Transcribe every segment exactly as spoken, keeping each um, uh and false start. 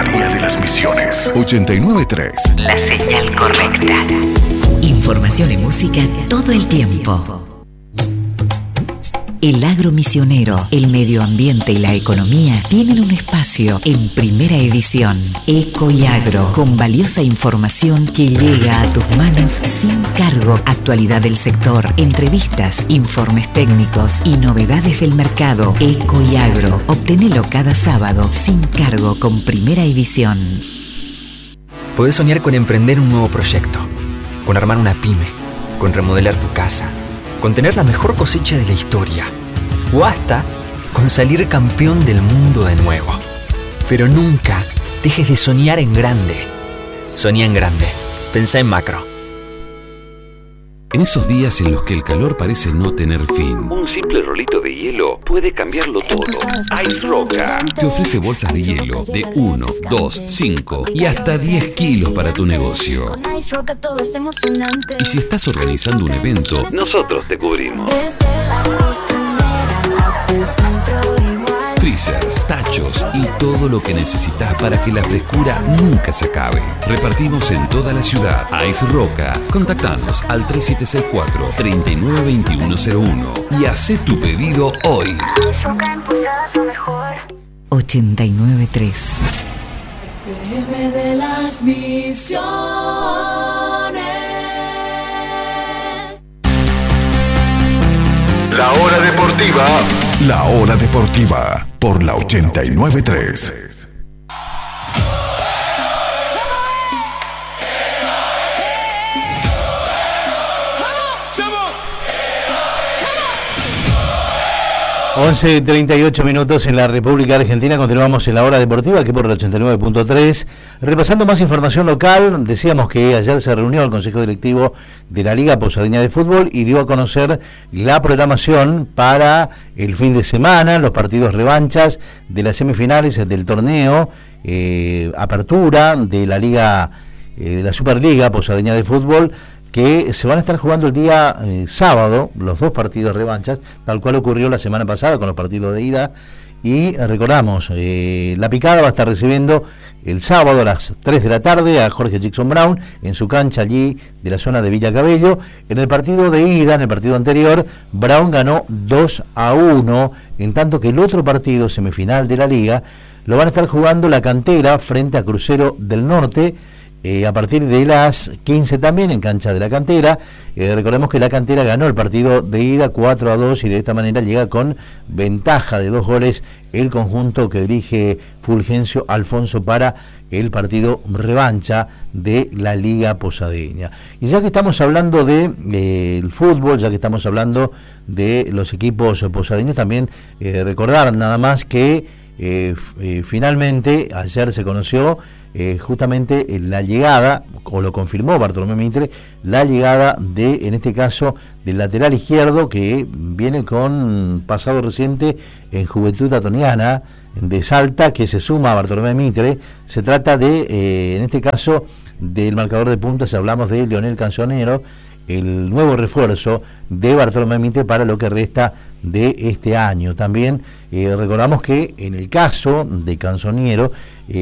María de las Misiones. ochenta y nueve punto tres. La señal correcta. Información y música todo el tiempo. El agro misionero, el medio ambiente y la economía tienen un espacio en Primera Edición. Eco y Agro, con valiosa información que llega a tus manos sin cargo. Actualidad del sector, entrevistas, informes técnicos y novedades del mercado. Eco y Agro, obtenelo cada sábado sin cargo con Primera Edición. Podés soñar con emprender un nuevo proyecto, con armar una pyme, con remodelar tu casa, con tener la mejor cosecha de la historia, o hasta con salir campeón del mundo de nuevo. Pero nunca dejes de soñar en grande. Soñá en grande. Pensá en macro. En esos días en los que el calor parece no tener fin, un simple rolito de hielo puede cambiarlo todo. Ice Roca te ofrece bolsas de hielo de uno, dos, cinco y hasta diez kilos para tu negocio. Y si estás organizando un evento, nosotros te cubrimos. Freezers, tachos y todo lo que necesitas para que la frescura nunca se acabe. Repartimos en toda la ciudad. Ice Roca. Contactanos al tres siete seis cuatro, tres nueve dos uno cero uno y hacé tu pedido hoy. ochenta y nueve punto tres. F M de las Misiones. La hora deportiva. La hora deportiva por la ochenta y nueve punto tres. once y treinta y ocho minutos en la República Argentina. Continuamos en la hora deportiva, que por el ochenta y nueve punto tres. Repasando más información local, decíamos que ayer se reunió el Consejo Directivo de la Liga Posadeña de Fútbol y dio a conocer la programación para el fin de semana, los partidos revanchas de las semifinales del torneo eh, Apertura de la Liga, eh, de la Superliga Posadeña de Fútbol, que se van a estar jugando el día eh, sábado, los dos partidos revanchas, tal cual ocurrió la semana pasada con los partidos de ida. Y eh, recordamos, eh, La Picada va a estar recibiendo el sábado a las tres de la tarde a Jorge Jackson Brown en su cancha allí de la zona de Villa Cabello. En el partido de ida, en el partido anterior, Brown ganó dos a uno, en tanto que el otro partido semifinal de la Liga lo van a estar jugando La Cantera frente a Crucero del Norte, Eh, a partir de las quince también en cancha de La Cantera. Eh, recordemos que La Cantera ganó el partido de ida cuatro a dos y de esta manera llega con ventaja de dos goles el conjunto que dirige Fulgencio Alfonso para el partido revancha de la Liga Posadeña. Y ya que estamos hablando de eh, el fútbol, ya que estamos hablando de los equipos posadeños, también eh, recordar nada más que eh, eh, finalmente ayer se conoció Eh, justamente eh, la llegada, o lo confirmó Bartolomé Mitre, la llegada de, en este caso, del lateral izquierdo que viene con pasado reciente en Juventud Atoniana de Salta, que se suma a Bartolomé Mitre. Se trata de, eh, en este caso, del marcador de puntas, hablamos de Leonel Canzonero, el nuevo refuerzo de Bartolomé Mitre para lo que resta de este año. También eh, recordamos que en el caso de Canzoniero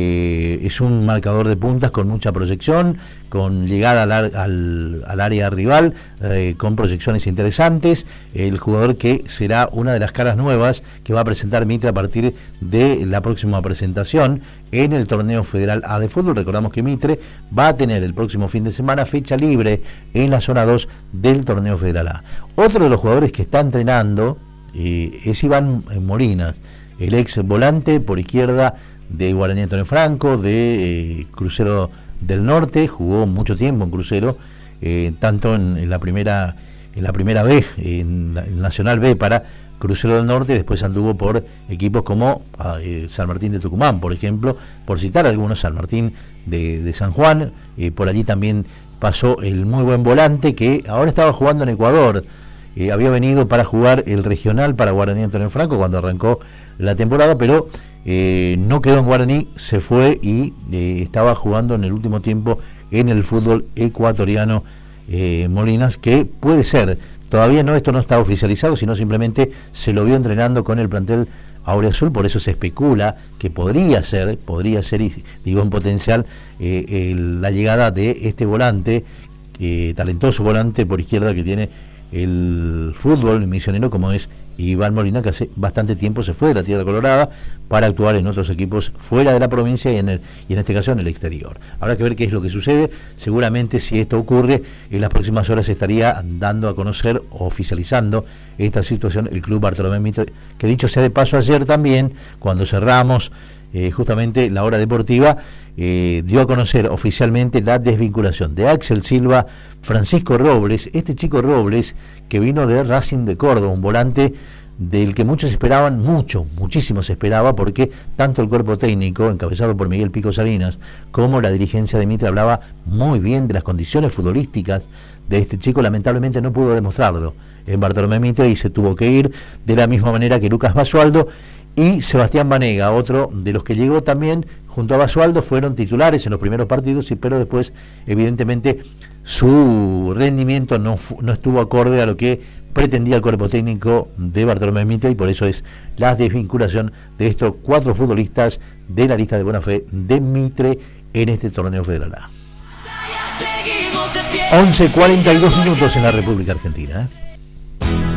eh, es un marcador de puntas con mucha proyección, con llegada al, al, al área rival, eh, con proyecciones interesantes, el jugador que será una de las caras nuevas que va a presentar Mitre a partir de la próxima presentación en el torneo federal A de fútbol. Recordamos que Mitre va a tener el próximo fin de semana fecha libre en la zona dos del torneo federal A. Otro de los jugadores que está entrenando eh, es Iván Molinas, el ex volante por izquierda de Guaraní Antonio Franco, de eh, Crucero del Norte, jugó mucho tiempo en Crucero, eh, tanto en, en la primera en la primera B, en la en Nacional B para Crucero del Norte, después anduvo por equipos como eh, San Martín de Tucumán, por ejemplo, por citar algunos, San Martín de, de San Juan, eh, por allí también pasó el muy buen volante que ahora estaba jugando en Ecuador. Eh, había venido para jugar el regional para Guaraní Antonio Franco cuando arrancó la temporada, pero eh, no quedó en Guaraní, se fue y eh, estaba jugando en el último tiempo en el fútbol ecuatoriano. eh, Molinas, que puede ser, todavía no, esto no está oficializado, sino simplemente se lo vio entrenando con el plantel Auriazul, por eso se especula que podría ser, podría ser, digo en potencial, eh, el, la llegada de este volante, eh, talentoso volante por izquierda que tiene el fútbol misionero, como es Iván Molina, que hace bastante tiempo se fue de la Tierra Colorada para actuar en otros equipos fuera de la provincia y en, el, y en este caso en el exterior. Habrá que ver qué es lo que sucede. Seguramente, si esto ocurre, en las próximas horas se estaría dando a conocer o oficializando esta situación el Club Bartolomé Mitre, que dicho sea de paso, ayer también, cuando cerramos eh, justamente la hora deportiva, eh, dio a conocer oficialmente la desvinculación de Axel Silva, Francisco Robles, este chico Robles que vino de Racing de Córdoba, un volante del que muchos esperaban, mucho, muchísimo se esperaba, porque tanto el cuerpo técnico, encabezado por Miguel Pico Salinas, como la dirigencia de Mitre hablaba muy bien de las condiciones futbolísticas de este chico. Lamentablemente no pudo demostrarlo en Bartolomé Mitre y se tuvo que ir, de la misma manera que Lucas Basualdo y Sebastián Banega, otro de los que llegó también junto a Basualdo, fueron titulares en los primeros partidos, y pero después evidentemente su rendimiento no, no estuvo acorde a lo que pretendía el cuerpo técnico de Bartolomé Mitre, y por eso es la desvinculación de estos cuatro futbolistas de la lista de buena fe de Mitre en este torneo federal A. once cuarenta y dos minutos en la República Argentina, ¿eh?